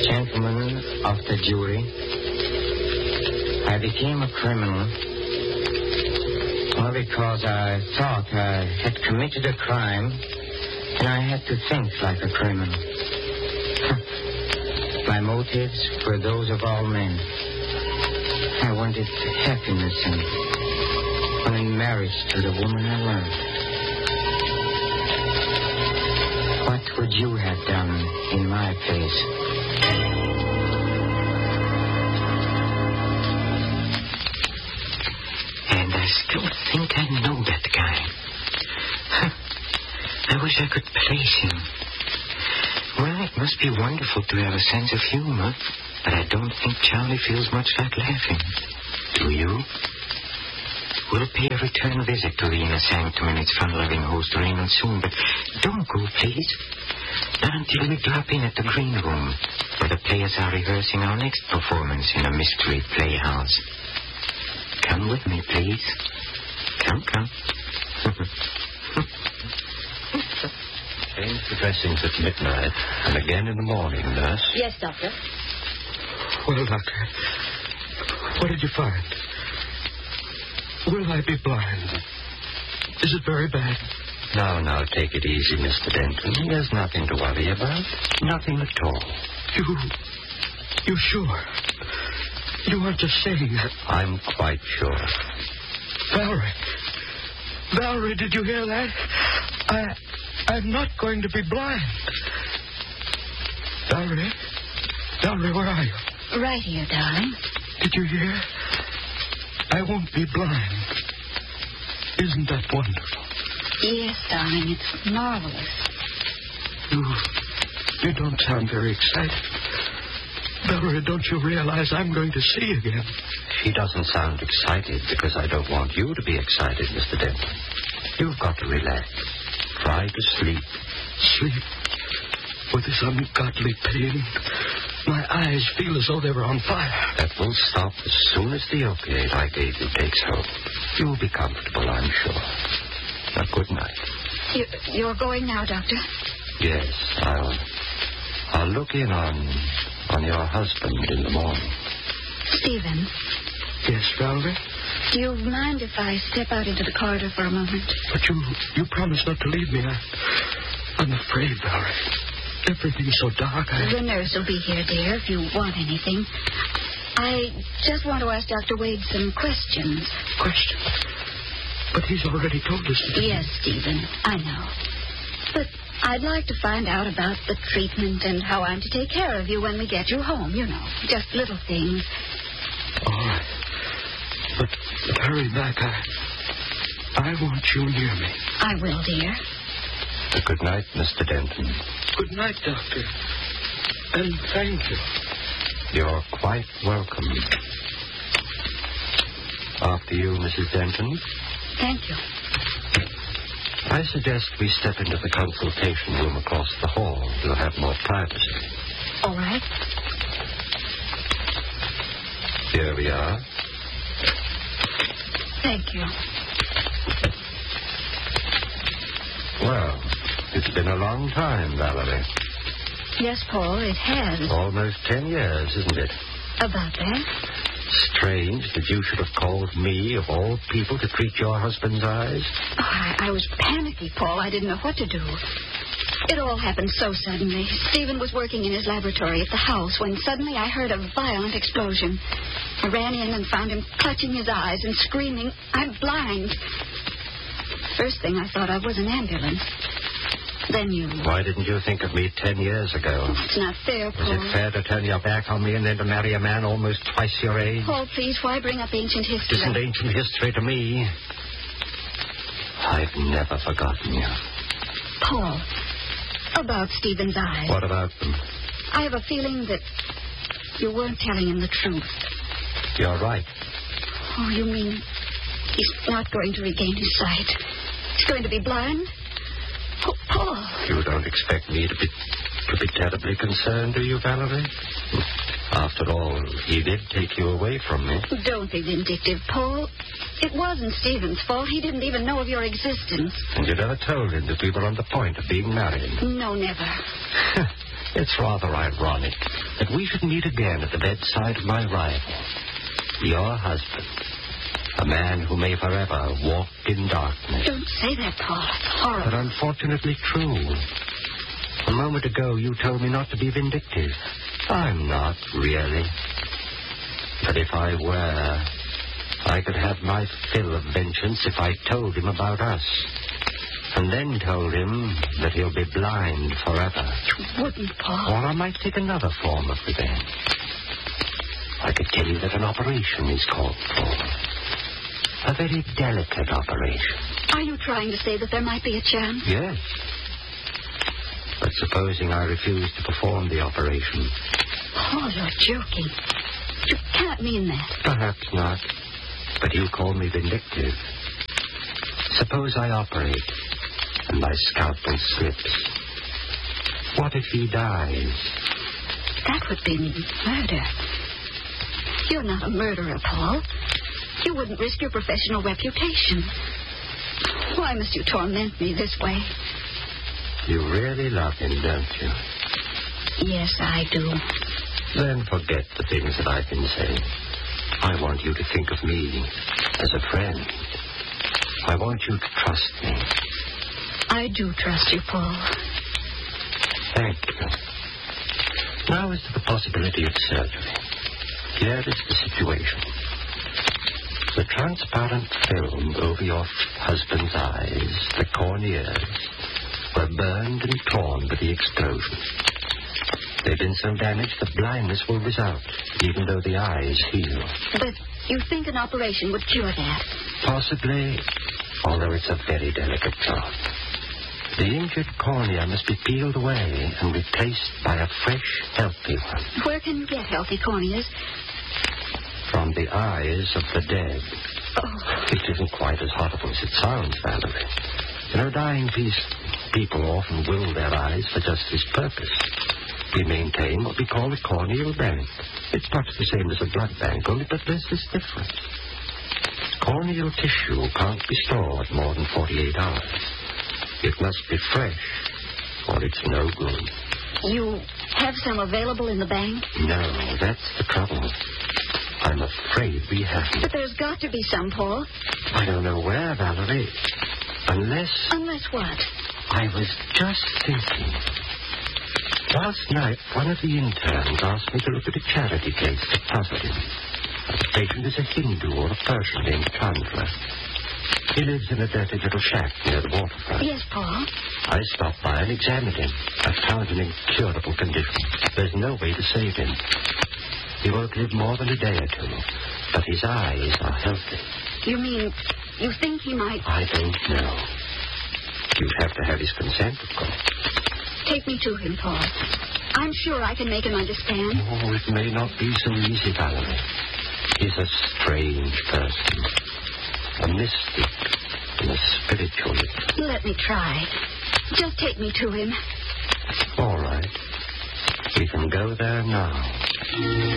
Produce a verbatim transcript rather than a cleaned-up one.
Gentlemen of the jury, I became a criminal well, because I thought I had committed a crime and I had to think like a criminal. My motives were those of all men. I wanted happiness and wanted marriage to the woman I loved. What would you have done in my place? And I still think I know that guy. I wish I could place him. Well, it must be wonderful to have a sense of humor, but I don't think Charlie feels much like laughing. Do you? We'll pay a return visit to the inner sanctum and its fun-loving host Raymond soon, but don't go, please. Not until we drop in at the green room, where the players are rehearsing our next performance in a mystery playhouse. Come with me, please. Come, come. Change the dressings at midnight, and again in the morning, nurse. Yes, Doctor. Well, Doctor, what did you find? Will I be blind? Is it very bad? Now, now, take it easy, Mister Denton. There's nothing to worry about. Nothing at all. You... You sure? You aren't just saying that. I'm quite sure. Valerie. Valerie, did you hear that? I... I'm not going to be blind. Valerie? Valerie, where are you? Right here, darling. Did you hear? I won't be blind. Isn't that wonderful? Yes, darling, it's marvelous. You... You don't sound very excited. Valerie, don't you realize I'm going to see again? She doesn't sound excited because I don't want you to be excited, Mister Denton. You've got to relax. Try to sleep. Sleep? With this ungodly pain, my eyes feel as though they were on fire. That will stop as soon as the opiate I gave you takes hold. You'll be comfortable, I'm sure. Now, good night. You, you're going now, Doctor? Yes, I'll... I'll look in on... on your husband in the morning. Stephen? Yes, Valerie? Do you mind if I step out into the corridor for a moment? But you... you promised not to leave me. I, I'm afraid, Valerie. Everything's so dark, I... The nurse will be here, dear, if you want anything. I just want to ask Doctor Wade some questions. Questions? But he's already told us to... Yes, Stephen, I know. But I'd like to find out about the treatment and how I'm to take care of you when we get you home, you know. Just little things. All right. But, but hurry back. I... I want you near me. I will, dear. Good night, Mister Denton. Good night, Doctor. And thank you. You're quite welcome. After you, Missus Denton. Thank you. I suggest we step into the consultation room across the hall. You'll have more privacy. All right. Here we are. Thank you. Well, it's been a long time, Valerie. Yes, Paul, it has. Almost ten years, isn't it? About that? Strange that you should have called me, of all people, to treat your husband's eyes. Oh, I, I was panicky, Paul. I didn't know what to do. It all happened so suddenly. Stephen was working in his laboratory at the house when suddenly I heard a violent explosion. I ran in and found him clutching his eyes and screaming, "I'm blind." First thing I thought of was an ambulance. Then you... Why didn't you think of me ten years ago? It's not fair, Paul. Is it fair to turn your back on me and then to marry a man almost twice your age? Paul, please, why bring up ancient history? It isn't ancient history to me. I've never forgotten you. Paul, about Stephen's eyes. What about them? I have a feeling that you weren't telling him the truth. You're right. Oh, you mean he's not going to regain his sight? He's going to be blind? Oh, Paul. You don't expect me to be to be terribly concerned, do you, Valerie? After all, he did take you away from me. Don't be vindictive, Paul. It wasn't Stephen's fault. He didn't even know of your existence. And you never told him that we were on the point of being married? No, never. It's rather ironic that we should meet again at the bedside of my rival, your husband, a man who may forever walk in darkness. Don't say that, Paul. It's horrible. But unfortunately true. A moment ago, you told me not to be vindictive. I'm not, really. But if I were, I could have my fill of vengeance if I told him about us. And then told him that he'll be blind forever. You wouldn't, Paul. Or I might take another form of revenge. I could tell you that an operation is called for. A very delicate operation. Are you trying to say that there might be a chance? Yes. But supposing I refuse to perform the operation? Paul, you're joking. You can't mean that. Perhaps not. But you call me vindictive. Suppose I operate and my scalpel slips. What if he dies? That would be murder. You're not a murderer, Paul. You wouldn't risk your professional reputation. Why must you torment me this way? You really love him, don't you? Yes, I do. Then forget the things that I've been saying. I want you to think of me as a friend. I want you to trust me. I do trust you, Paul. Thank you. Now as to the possibility of surgery. Here is the situation. The transparent film over your husband's eyes, the corneas, were burned and torn by the explosion. They've been so damaged that blindness will result, even though the eyes heal. But you think an operation would cure that? Possibly, although it's a very delicate job. The injured cornea must be peeled away and replaced by a fresh, healthy one. Where can you get healthy corneas? From the eyes of the dead. Oh. It isn't quite as horrible as it sounds, Valerie. You know, dying peace, people often will their eyes for just this purpose. We maintain what we call a corneal bank. It's much the same as a blood bank, only but there's this difference. Corneal tissue can't be stored more than forty-eight hours. It must be fresh, or it's no good. You have some available in the bank? No, that's the trouble. I'm afraid we haven't. But there's got to be some, Paul. I don't know where, Valerie. Unless... Unless what? I was just thinking. Last night, one of the interns asked me to look at a charity case that puzzled him. The patient is a Hindu or a Persian named Chandra. He lives in a dirty little shack near the waterfront. Yes, Paul. I stopped by and examined him. I found an incurable condition. There's no way to save him. He won't live more than a day or two, but his eyes are healthy. You mean you think he might... I don't know. You'd have to have his consent, of course. Take me to him, Paul. I'm sure I can make him understand. Oh, it may not be so easy, Valerie. He's a strange person. A mystic and a spiritualist. Let me try. Just take me to him. All right. We can go there now.